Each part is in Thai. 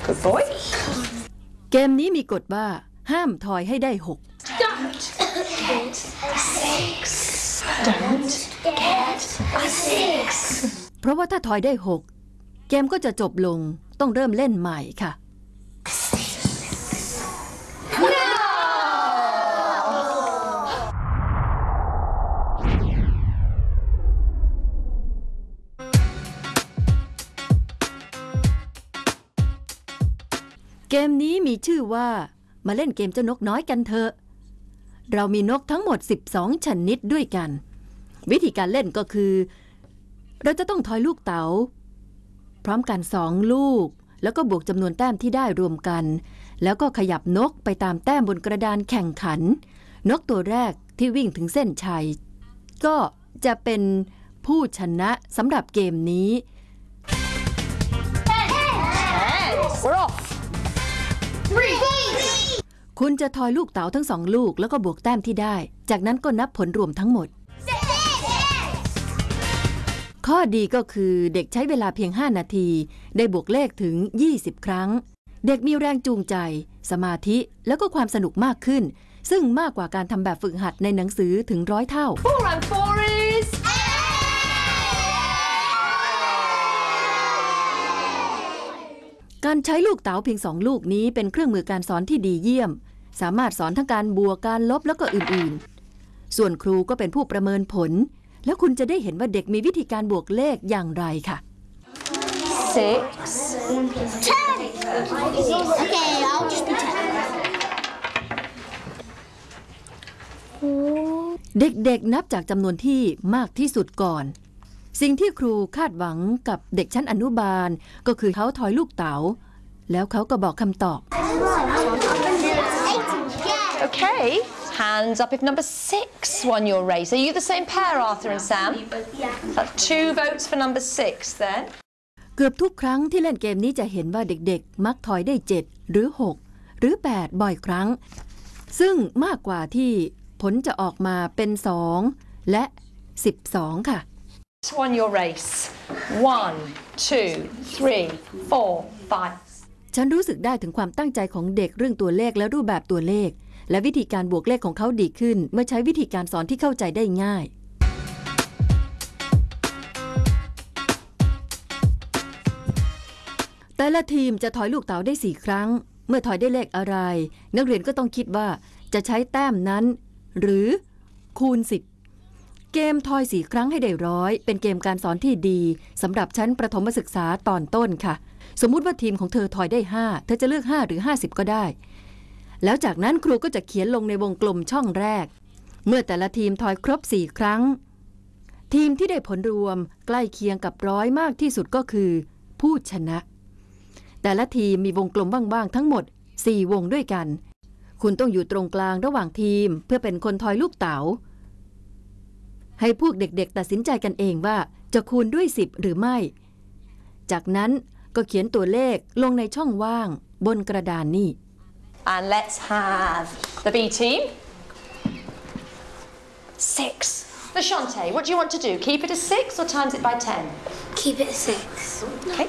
Good boy เกมนี้มีกฎว่าห้ามทอยให้ได้6 Don't get a 6 Don't get a 6 เพราะว่าถ้าทอยได้6เกมก็จะจบลงต้องเริ่มเล่นใหม่ค่ะเกมนี้มีชื่อว่ามาเล่นเกมเจ้านกน้อยกันเถอะเรามีนกทั้งหมด12ชนิดด้วยกันวิธีการเล่นก็คือเราจะต้องทอยลูกเต๋าพร้อมกัน2ลูกแล้วก็บวกจำนวนแต้มที่ได้รวมกันแล้วก็ขยับนกไปตามแต้มบนกระดานแข่งขันนกตัวแรกที่วิ่งถึงเส้นชัยก็จะเป็นผู้ชนะสำหรับเกมนี้ We're off คุณจะทอยลูกเต๋าทั้ง2ลูกแล้วก็บวกแต้มที่ได้จากนั้นก็นับผลรวมทั้งหมดข้อดีก็คือเด็กใช้เวลาเพียง5นาทีได้บวกเลขถึง20ครั้งเด็กมีแรงจูงใจสมาธิแล้วก็ความสนุกมากขึ้นซึ่งมากกว่าการทำแบบฝึกหัดในหนังสือถึง100 เท่า 4 and 4 is การใช้ลูกเต๋าเพียง2ลูกนี้เป็นเครื่องมือการสอนที่ดีเยี่ยมสามารถสอนทั้งการบวกการลบแล้วก็อื่นๆส่วนครูก็เป็นผู้ประเมินผลแล้วคุณจะได้เห็นว่าเด็กมีวิธีการบวกเลขอย่างไรค่ะ 6 Okay, I'll just be เด็กๆนับจากจำนวนที่มากที่สุดก่อนสิ่งที่ครูคาดหวังกับเด็กชั้นอนุบาลก็คือเขาทอยลูกเต๋าแล้วเขาก็บอกคำตอบ Okay hands up if number 6 won your race are you the same pair Arthur and Sam that's 2 votes for number 6 then เกือบทุกครั้งที่เล่นเกมนี้จะเห็นว่าเด็กๆมักทอยได้7หรือ6หรือ8บ่อยครั้งซึ่งมากกว่าที่ผลจะออกมาเป็น2และ12ค่ะ won your race 1 2 3 4 5 ฉันรู้สึกได้ถึงความตั้งใจของเด็กเรื่องตัวเลขและรูปแบบตัวเลขและวิธีการบวกเลขของเขาดีขึ้นเมื่อใช้วิธีการสอนที่เข้าใจได้ง่ายแต่ละทีมจะทอยลูกเต๋าได้4ครั้งเมื่อทอยได้เลขอะไรนักเรียนก็ต้องคิดว่าจะใช้แต้มนั้นหรือคูณ10เกมทอย4ครั้งให้ได้100เป็นเกมการสอนที่ดีสำหรับชั้นประถมศึกษาตอนต้นค่ะสมมุติว่าทีมของเธอทอยได้5เธอจะเลือก5หรือ50ก็ได้แล้วจากนั้นครูก็จะเขียนลงในวงกลมช่องแรกเมื่อแต่ละทีมทอยครบ4ครั้งทีมที่ได้ผลรวมใกล้เคียงกับ100มากที่สุดก็คือผู้ชนะแต่ละทีมมีวงกลมว่างๆทั้งหมด4วงด้วยกันคุณต้องอยู่ตรงกลางระหว่างทีมเพื่อเป็นคนทอยลูกเต๋าให้พวกเด็กๆตัดสินใจกันเองว่าจะคูณด้วย10หรือไม่จากนั้นก็เขียนตัวเลขลงในช่องว่างบนกระดานนี่ and let's have the B team 6 Lashante what do you want to do keep it as 6 or times it by 10 keep it 6 okay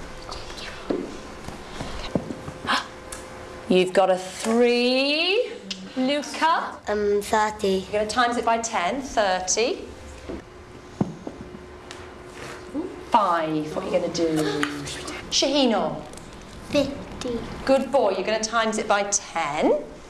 you've got a 3 Luca 30 you're going to times it by 10 30 5 what are you going to do Shahino 50 good boy you're going to times it by 10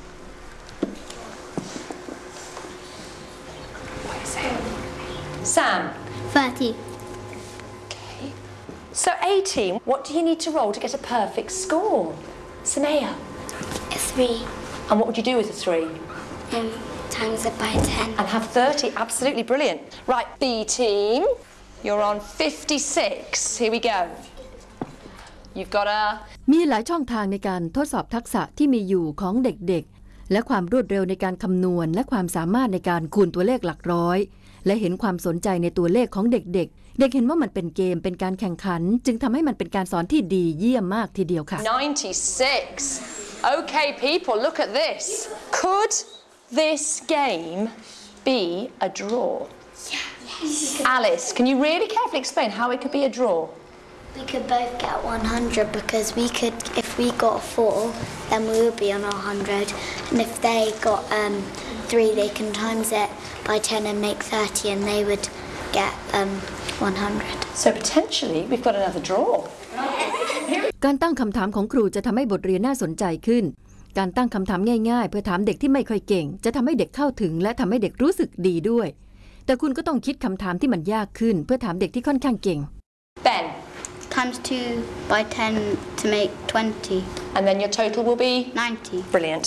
Sam 30 okay so A team what do you need to roll to get a perfect score Samaya 3 and what would you do with a 3 times it by 10 and have 30 absolutely brilliant right B team you're on 56 here we go you've got a มีหลายช่องทางในการทดสอบทักษะที่มีอยู่ของเด็กๆและความรวดเร็วในการคำนวณและความสามารถในการคูณตัวเลขหลักร้อยและเห็นความสนใจในตัวเลขของเด็กๆเด็กเห็นว่ามันเป็นเกมเป็นการแข่งขันจึงทำให้มันเป็นการสอนที่ดีเยี่ยมมากทีเดียวค่ะ 96 okay people look at this could this game be a draw Alice can you really carefully explain how it could be a draw We could both get 100 because we could, if we got 4, then we would be on 100. And if they got 3, they can times it by 10 and make 30, and they would get 100. So potentially we've got another draw. การตั้งคำถามของครูจะทำให้บทเรียนน่าสนใจขึ้นการตั้งคำถามง่ายๆเพื่อถามเด็กที่ไม่ค่อยเก่งจะทำให้เด็กเข้าถึงและทำให้เด็กรู้สึกดีด้วยแต่คุณก็ต้องคิดคำถามที่มันยากขึ้นเพื่อถามเด็กที่ค่อนข้างเก่ง Ben. Times 2 by 10 to make 20. And then your total will be? 90. Brilliant.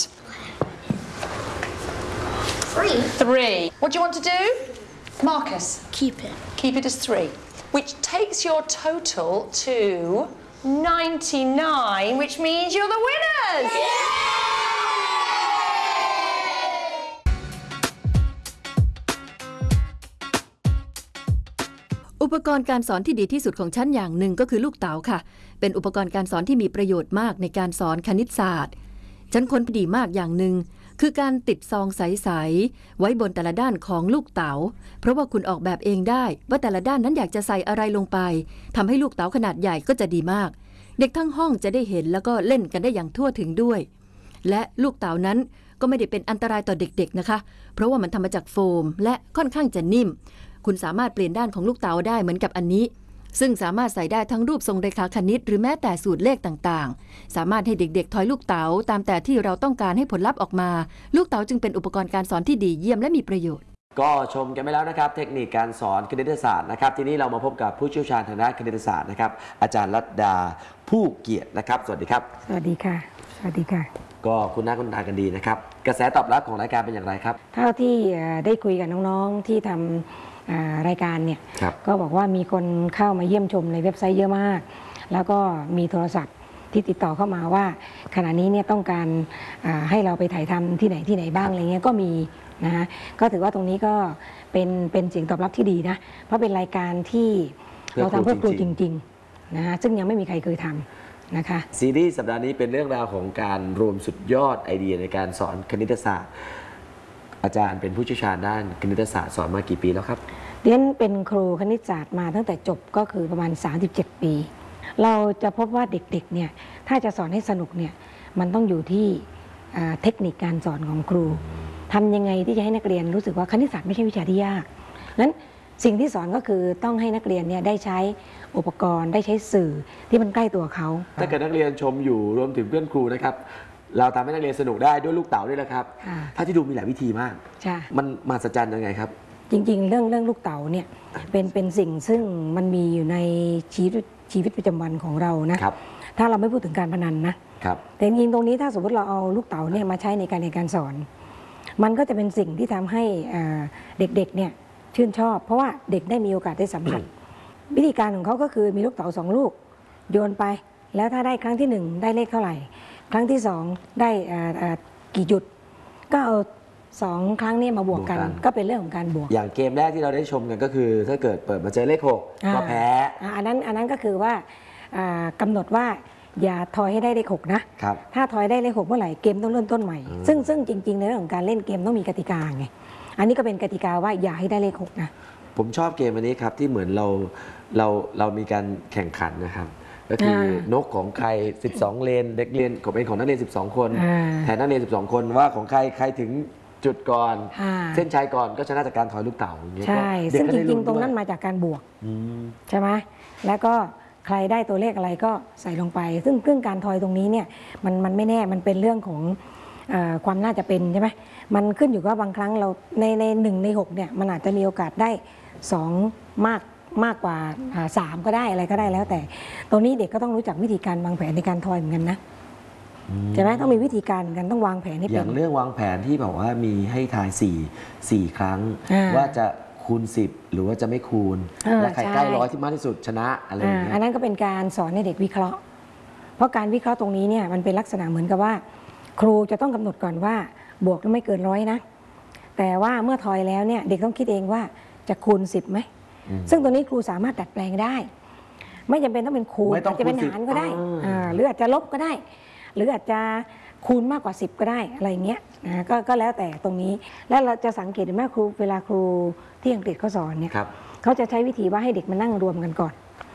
3. What do you want to do? Marcus. Keep it. Keep it as 3. Which takes your total to 99, which means you're the winners! Yeah! อุปกรณ์การสอนที่ดีที่สุดของฉันอย่างหนึ่งก็คือลูกเต๋าค่ะเป็นอุปกรณ์การสอนที่มีประโยชน์มากในการสอนคณิตศาสตร์ฉันค้นพบดีมากอย่างหนึ่งคือการติดซองใสๆไว้บนแต่ละด้านของลูกเต๋าเพราะว่าคุณออกแบบเองได้ว่าแต่ละด้านนั้นอยากจะใส่อะไรลงไปทำให้ลูกเต๋าขนาดใหญ่ก็จะดีมากเด็กทั้งห้องจะได้เห็นแล้วก็เล่นกันได้อย่างทั่วถึงด้วยและลูกเต๋านั้นก็ไม่ได้เป็นอันตรายต่อเด็กๆนะคะเพราะว่ามันทำมาจากโฟมและค่อนข้างจะนิ่มคุณสามารถเปลี่ยนด้านของลูกเต๋าได้เหมือนกับอันนี้ซึ่งสามารถใส่ได้ทั้งรูปทรงเรขาคณิตหรือแม้แต่สูตรเลขต่างๆสามารถให้เด็กๆทอยลูกเต๋าตามแต่ที่เราต้องการให้ผลลัพธ์ออกมาลูกเต๋าจึงเป็นอุปกรณ์การสอนที่ดีเยี่ยมและมีประโยชน์ก็ชมกันไปแล้วนะครับเทคนิคการสอนคณิตศาสตร์นะครับทีนี้เรามาพบกับผู้เชี่ยวชาญทางด้านคณิตศาสตร์นะครับอาจารย์รัตดาผู้เกียรตินะครับสวัสดีครับสวัสดีค่ะสวัสดีค่ะก็คุณหน้าคุณตากันดีนะครับกระแสตอบรับของรายการเป็นอย่างไรครับเท่าที่ได้คุยกับน้องๆที่ทำรายการเนี่ยก็บอกว่ามีคนเข้ามาเยี่ยมชมในเว็บไซต์เยอะมากแล้วก็มีโทรศัพท์ที่ติดต่อเข้ามาว่าขณะนี้เนี่ยต้องการให้เราไปถ่ายทำที่ไหนบ้างอะไรเงี้ยก็มีนะฮะก็ถือว่าตรงนี้ก็เป็นเสียงตอบรับที่ดีนะเพราะเป็นรายการที่เราทำเพื่อครูจริงๆนะฮะซึ่งยังไม่มีใครเคยทำนะคะซีรีส์สัปดาห์นี้เป็นเรื่องราวของการรวมสุดยอดไอเดียในการสอนคณิตศาสตร์อาจารย์เป็นผู้เชี่ยวชาญด้านคณิตศาสตร์สอนมากี่ปีแล้วครับเรียนเป็นครูคณิตศาสตร์มาตั้งแต่จบก็คือประมาณ37 ปีเราจะพบว่าเด็กๆเนี่ยถ้าจะสอนให้สนุกเนี่ยมันต้องอยู่ที่เทคนิคการสอนของครูทำยังไงที่จะให้นักเรียนรู้สึกว่าคณิตศาสตร์ไม่ใช่วิชาที่ยากนั้นสิ่งที่สอนก็คือต้องให้นักเรียนเนี่ยได้ใช้อุปกรณ์ได้ใช้สื่อที่มันใกล้ตัวเขาถ้าเกิดนักเรียนชมอยู่รวมถึงเพื่อนครูนะครับเราทำให้นักเรียนสนุกได้ด้วยลูกเต๋าด้วยนะครับถ้าที่ดูมีหลายวิธีมากมันมหัศจรรย์ยังไงครับจริงๆเรื่องลูกเต๋าเนี่ยเป็นสิ่งซึ่งมันมีอยู่ในชีวิตประจำวันของเรานะถ้าเราไม่พูดถึงการพนันนะแต่จริงๆตรงนี้ถ้าสมมติเราเอาลูกเต๋าเนี่ยมาใช้ในการสอนมันก็จะเป็นสิ่งที่ทำให้เด็กๆเนี่ยชื่นชอบเพราะว่าเด็กได้มีโอกาสได้สัมผัสวิธีการของเขาก็คือมีลูกเต๋า2 ลูกโยนไปแล้วถ้าได้ครั้งที่1ได้เลขเท่าไหร่ครั้งที่2ได้กี่จุดก็เอา2 ครั้งนี้มาบวกกันก็เป็นเรื่องของการบวกอย่างเกมแรกที่เราได้ชมกันก็คือถ้าเกิดเปิดมาเจอเลข6ก็แพ้อันนั้นก็คือว่ากำหนดว่าอย่าทอยให้ได้เลข6นะถ้าทอยได้เลข6เมื่อไหร่เกมต้องเริ่มต้นใหม่ซึ่งจริงๆในเรื่องของการเล่นเกมต้องมีกติกาไงอันนี้ก็เป็นกติกาว่าอย่าให้ได้เลข6นะผมชอบเกมอันนี้ครับที่เหมือนเรามีการแข่งขันนะครับก็คือนกของใคร12เลนเด็กเรียนก็เป็นของนักเรียน12คนแทนนักเรียน12คนว่าของใครถึงจุดก่อนเส้นชัยก่อนก็ชนะจากการถอยลูกเต๋าอย่างเงี้ยใช่ซึ่งจริงๆตรงนั้นมาจากการบวกใช่ไหมแล้วก็ใครได้ตัวเลขอะไรก็ใส่ลงไปซึ่งการทอยตรงนี้เนี่ยมันไม่แน่มันเป็นเรื่องของความน่าจะเป็นใช่ไหมมันขึ้นอยู่ว่าบางครั้งเราใน1 ใน 6เนี่ยมันอาจจะมีโอกาสได้2มากกว่า3ก็ได้อะไรก็ได้แล้วแต่ตรงนี้เด็กก็ต้องรู้จักวิธีการวางแผนในการทอยเหมือนกันนะใช่ไหมต้องมีวิธีการกันต้องวางแผนให้เป็นอย่างเรื่องวางแผนที่บอกว่ามีให้ทาย4 ครั้งว่าจะคูณ10หรือว่าจะไม่คูณและใครใกล้100ที่มากที่สุดชนะอะไรอย่างเงี้ยอันนั้นก็เป็นการสอนให้เด็กวิเคราะห์เพราะการวิเคราะห์ตรงนี้เนี่ยมันเป็นลักษณะเหมือนกับว่าครูจะต้องกำหนดก่อนว่าบวกไม่เกิน100นะแต่ว่าเมื่อทอยแล้วเนี่ยเด็กต้องคิดเองว่าจะคูณ10ไหมซึ่งตัวนี้ครูสามารถดัดแปลงได้ไม่จำเป็นต้องเป็นคูณอาจจะเป็นหารก็ได้หรืออาจจะลบก็ได้หรืออาจจะคูณมากกว่า10ก็ได้อะไรเงี้ยก็แล้วแต่ตรงนี้แล้วเราจะสังเกตเห็นไหมครูเวลาครูที่อังกฤษเขาสอนเนี่ยเขาจะใช้วิธีว่าให้เด็กมานั่งรวมกันก่อน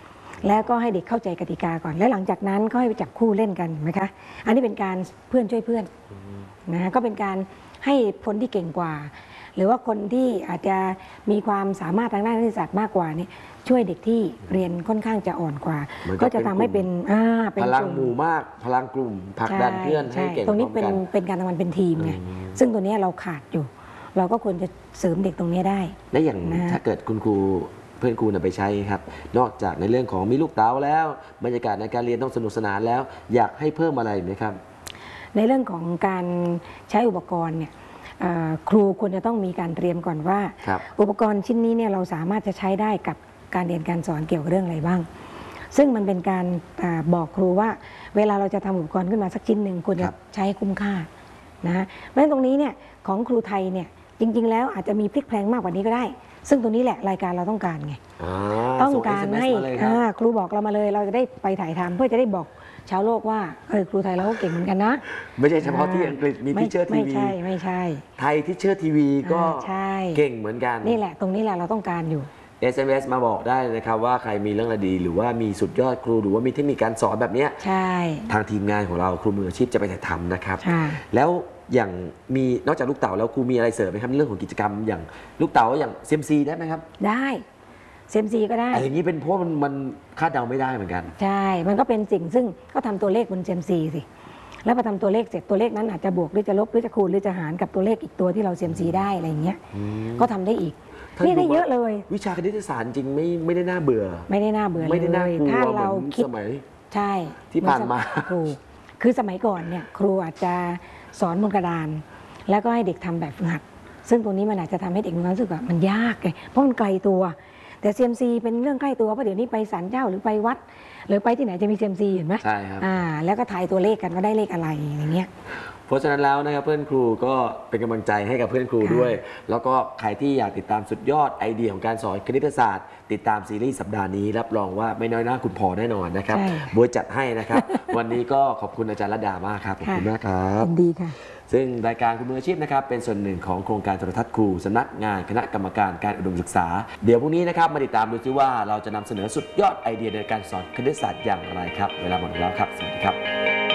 แล้วก็ให้เด็กเข้าใจกติกาก่อนและหลังจากนั้นก็ให้ไปจับคู่เล่นกันไหมคะอันนี้เป็นการเพื่อนช่วยเพื่อนนะก็เป็นการให้คนที่เก่งกว่าหรือว่าคนที่อาจจะมีความสามารถทางด้านคณิตศาสตร์มากกว่านี่ช่วยเด็กที่เรียนค่อนข้างจะอ่อนกว่าก็จะทำให้เป็นพลังหมู่มากพลังกลุ่มผลักดันเพื่อนให้เก่งตรงนี้เป็นการทำงานเป็นทีมไงซึ่งตัวนี้เราขาดอยู่เราก็ควรจะเสริมเด็กตรงนี้ได้และอย่างถ้าเกิดคุณครูเพื่อนครูไปใช้ครับนอกจากในเรื่องของมีลูกเต๋าแล้วบรรยากาศในการเรียนต้องสนุกสนานแล้วอยากให้เพิ่มอะไรไหมครับในเรื่องของการใช้อุปกรณ์เนี่ยครูควรจะต้องมีการเตรียมก่อนว่าอุปกรณ์ชิ้นนี้เนี่ยเราสามารถจะใช้ได้กับการเรียนการสอนเกี่ยวกับเรื่องอะไรบ้างซึ่งมันเป็นการบอกครูว่าเวลาเราจะทำอุปกรณ์ขึ้นมาสักชิ้นหนึ่งควรจะใช้คุ้มค่านะเพราะฉะนั้นตรงนี้เนี่ยของครูไทยเนี่ยจริงๆแล้วอาจจะมีพลิกแพลงมากกว่านี้ก็ได้ซึ่งตรงนี้แหละรายการเราต้องการไงต้องการให้ครูบอกเรามาเลยเราจะได้ไปถ่ายทำเพื่อจะได้บอกชาวโลกว่าครูไทยเราก็เก่งเหมือนกันนะไม่ใช่เฉพาะที่อังกฤษมีทิเชอร์ทีวีไม่ใช่ไทยทิเชอร์ทีวีก็เก่งเหมือนกันนี่แหละตรงนี้แหละเราต้องการอยู่ SMS มาบอกได้นะครับว่าใครมีเรื่องดีหรือว่ามีสุดยอดครูหรือว่ามีเทคนิคการสอนแบบนี้ทางทีมงานของเราครูมืออาชีพจะไปถ่ายทำนะครับแล้วอย่างมีนอกจากลูกเต๋าแล้วครูมีอะไรเสริมไหมครับเรื่องของกิจกรรมอย่างลูกเต๋าอย่างเซมซีได้ไหมครับได้เซมซีก็ได้อย่างนี้เป็นเพราะมันคาดเดาไม่ได้เหมือนกันใช่มันก็เป็นสิ่งซึ่งก็ทำตัวเลขบนเซมซีสิแล้วพอทำตัวเลขเสร็จตัวเลขนั้นอาจจะบวกหรือจะลบหรือจะคูณหรือจะหารกับตัวเลขอีกตัวที่เราเซมซีได้อะไรอย่างเงี้ยก็ทำได้อีกนี่ได้เยอะเลยวิชาคณิตศาสตร์จริงไม่ได้น่าเบื่อไม่ได้น่าเบื่อเลยถ้าเราคิดสมัยใช่ที่ผ่านมาคือสมัยก่อนเนี่ยครูอาจจะสอนบนกระดานแล้วก็ให้เด็กทำแบบฝึกหัดซึ่งตรงนี้มันอาจจะทำให้เด็กมีความรู้สึกว่ามันยากไงเพราะมันไกลตัวแต่ CMC เป็นเรื่องใกล้ตัวเพราะเดี๋ยวนี้ไปศาลเจ้าหรือไปวัดหรือไปที่ไหนจะมี CMC เห็นไหมใช่ครับแล้วก็ทายตัวเลขกันว่าได้เลขอะไรอย่างเงี้ยเพราะฉะนั้นแล้วนะครับเพื่อนครูก็เป็นกำลังใจให้กับเพื่อนครูด้วย แล้วก็ใครที่อยากติดตามสุดยอดไอเดียของการสอนคณิตศาสตร์ติดตามซีรีส์สัปดาห์นี้รับรองว่าไม่น้อยหน้าคุณพอแน่นอนนะครับบัวจัดให้นะครับ วันนี้ก็ขอบคุณอาจารย์ระดามากครับขอบคุณมากครับดีค่ะซึ่งรายการคุณมืออาชีพนะครับเป็นส่วนหนึ่งของโครงการโทรทัศน์ครูสำนักงานคณะกรรมการการอุดมศึกษาเดี๋ยวพรุ่งนี้นะครับมาติดตามดูซิว่าเราจะนำเสนอสุดยอดไอเดียในการสอนคณิตศาสตร์อย่างไรครับเวลาหมดแล้วครับสวัสดีครับ